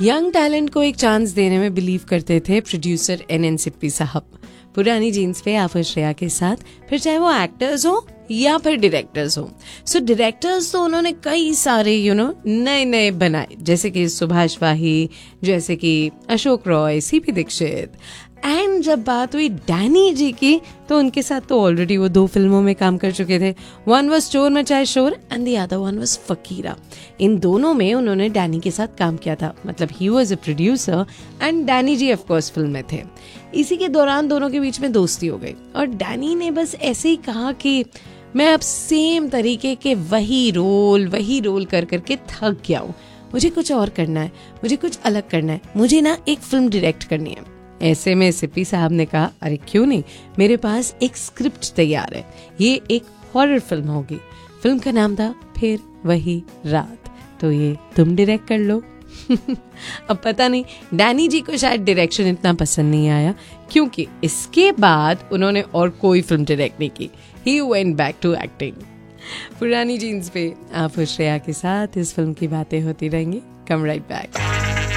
Young talent को एक chance देने में बिलीव करते थे प्रोड्यूसर NN सिप्पी साहब। पुरानी जीन्स पे आफर श्रेया के साथ, फिर चाहे वो एक्टर्स हो या फिर डायरेक्टर्स हो। सो डायरेक्टर्स तो उन्होंने कई सारे नए नए बनाए, जैसे कि सुभाष वाही, जैसे कि अशोक रॉय, CP दीक्षित। एंड जब बात हुई डैनी जी की, तो उनके साथ तो ऑलरेडी वो 2 फिल्मों में काम कर चुके थे। वन वॉज चोर मचाए शोर and the other one was फकीरा। इन दोनों में उन्होंने डैनी के साथ काम किया था, मतलब he was a producer and Danny ji of course film में थे। इसी के दौरान दोनों के बीच में दोस्ती हो गई और डैनी ने बस ऐसे ही कहा कि मैं अब सेम तरीके के वही रोल कर करके थक गया हूँ, मुझे कुछ और करना है, मुझे कुछ अलग करना है, मुझे ना एक फिल्म डायरेक्ट करनी है। ऐसे में सिप्पी साहब ने कहा, अरे क्यों नहीं, मेरे पास एक स्क्रिप्ट तैयार है, ये एक हॉरर फिल्म होगी। फिल्म का नाम था फिर वही रात, तो ये तुम डायरेक्ट कर लो। अब पता नहीं डैनी जी को शायद डायरेक्शन इतना पसंद नहीं आया, क्योंकि इसके बाद उन्होंने और कोई फिल्म डायरेक्ट नहीं की। He went back to acting. पुरानी जीन्स पे आप श्रेया के साथ इस फिल्म की बातें होती रहेंगी। कम राइट बैक।